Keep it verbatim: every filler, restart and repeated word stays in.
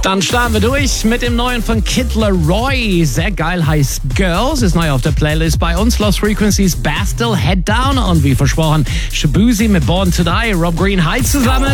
Dann starten wir durch mit dem neuen von Kid Laroi. Sehr geil, heißt Girls. Ist neu auf der Playlist bei uns. Lost Frequencies, Bastille, Head Down. Und wie versprochen, Shabuzi mit Born to Die. Rob Green, hi zusammen.